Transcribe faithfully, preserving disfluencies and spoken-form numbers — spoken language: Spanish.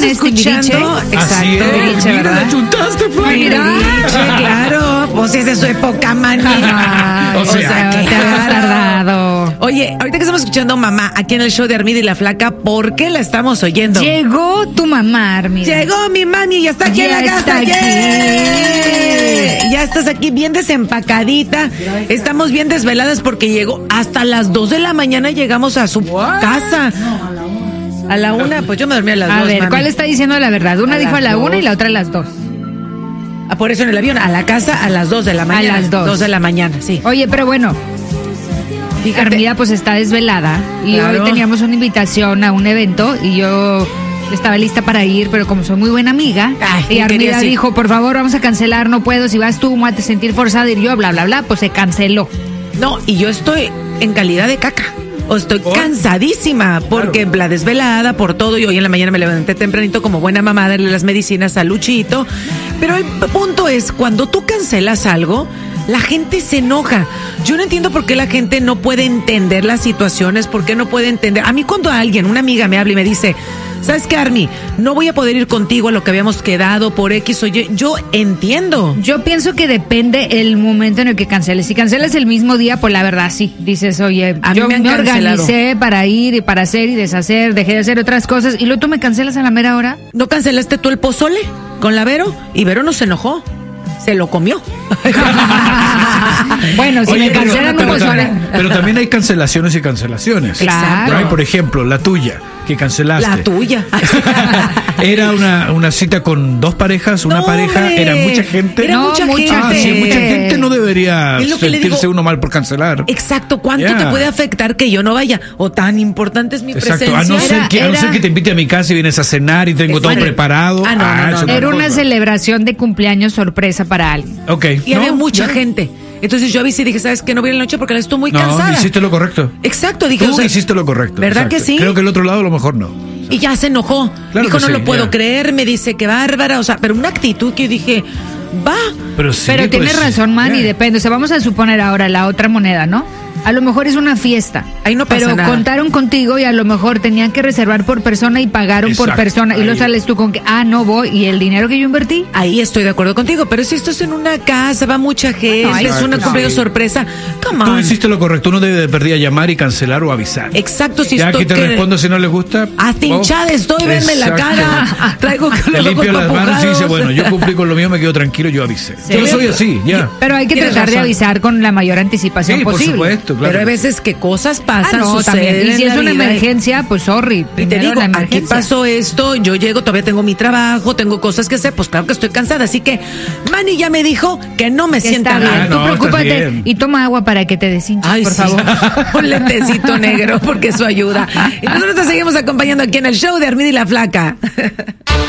Estamos escuchando. Exacto. Timbiriche, Mira, ¿verdad? la chuntaste, Fanny. Timbiriche, claro. Pues es de su época, Manny. O sea, que ¿qué? te habías tardado. Oye, ahorita que estamos escuchando Mamá aquí en el show de Armida y la Flaca, ¿por qué la estamos oyendo? Llegó tu mamá, Armida. Llegó mi mami y ya está aquí Ya en la está casa. aquí. ¡Yeah! Ya estás aquí bien desempacadita. Estamos bien desveladas porque llegó hasta las dos de la mañana, llegamos a su casa. A la una, pues yo me dormí a las A dos. ver, mami. ¿cuál está diciendo la verdad? Una A dijo a las la una dos. y la otra a las dos. Ah, por eso en el avión, a la casa a las dos de la mañana. las dos. Dos de la mañana, sí. Oye, pero bueno, Fíjate. Armida pues está desvelada y Claro. hoy teníamos una invitación a un evento y yo estaba lista para ir, pero como soy muy buena amiga, Ay, y yo quería Armida ir. dijo, por favor, vamos a cancelar, no puedo, si vas tú, me voy a sentir forzada y yo, bla, bla, bla, pues se canceló. No, y yo estoy en calidad de caca. O estoy cansadísima porque la desvelada por todo y hoy en la mañana me levanté tempranito como buena mamá a darle las medicinas a Luchito. Pero el punto es, cuando tú cancelas algo, la gente se enoja. Yo no entiendo por qué la gente no puede entender las situaciones, por qué no puede entender. A mí cuando alguien, una amiga me habla y me dice, ¿sabes qué, Army? No voy a poder ir contigo a lo que habíamos quedado por X o Y. Yo entiendo. Yo pienso que depende el momento en el que canceles. Si cancelas el mismo día, pues la verdad sí. Dices, oye, A mí yo me me, han cancelado. organicé para ir y para hacer y deshacer, dejé de hacer otras cosas y luego tú me cancelas a la mera hora. ¿No cancelaste tú el pozole con la Vero? Y Vero no se enojó. Se lo comió. Bueno, si Oye, me pero, cancelan un pero pozole. también, pero también hay cancelaciones y cancelaciones. Claro. Hay, por ejemplo, la tuya, que cancelaste. La tuya. Era una, una cita con dos parejas, una No, pareja, hombre. era mucha gente. Era No, mucha mucha gente. Ah, sí, mucha gente no debería Es lo que le sentirse digo. uno mal por cancelar. Exacto, ¿cuánto Yeah. te puede afectar que yo no vaya? O tan importante es mi Exacto, presencia. a no, ser Era- que, a no era- ser que te invite a mi casa y vienes a cenar y tengo todo Bueno. preparado. Ah, no, no, no, eso es no. Era una cosa. celebración de cumpleaños sorpresa para alguien. Ok. Y había No, mucha ya. gente. Entonces yo avisé y dije, ¿sabes qué? No voy a ir en la noche porque la estoy muy No, cansada. hiciste lo correcto. Exacto, dije. Tú o sea, hiciste lo correcto. ¿Verdad exacto. que sí? Creo que el otro lado a lo mejor no. Y ya se enojó. Claro Dijo, que no sí, lo puedo ya. creer. Me dice, qué bárbara. O sea, pero una actitud que yo dije, va. Pero sí, Pero pues, tienes razón, Manny, ya. depende. O sea, vamos a suponer ahora la otra moneda, ¿no? A lo mejor es una fiesta. Ahí no pasa pero nada. contaron contigo y a lo mejor tenían que reservar por persona y pagaron por Exacto, persona. Y ahí. luego sales tú con que, ah, no voy. Y el dinero que yo invertí. Ahí estoy de acuerdo contigo. Pero si esto es en una casa, va mucha gente, Bueno, ahí es sí. una Exacto, cumpleaños sí. sorpresa. Come Tú on. hiciste lo correcto. Uno debe de perder a llamar y cancelar o avisar. Exacto, si ya estoy aquí te que- respondo si no le gusta. Hasta oh, hinchada estoy, verme la exacto. cara. Traigo con Te los ojos limpio las manos y papujados. dice, bueno, yo cumplí con lo mío, me quedo tranquilo, yo avisé. Sí. Yo soy así, ya. Pero hay que Tienes tratar de razón. avisar con la mayor anticipación Sí, por posible. supuesto, claro. Pero hay veces que cosas Ah, pasan, no, suceden también. Y si en es la una vida. emergencia, pues sorry. Y te primero digo, la aquí emergencia. pasó esto, yo llego, todavía tengo mi trabajo, tengo cosas que hacer, pues claro que estoy cansada. Así que Manny ya me dijo que no me Que sienta está bien. bien. Ah, Tú no, estás preocúpate bien. y toma agua para que te deshinches, Ay, por sí. favor. Un lentecito negro, porque eso ayuda. Y nosotros te seguimos acompañando aquí en el show de Armida y la Flaca.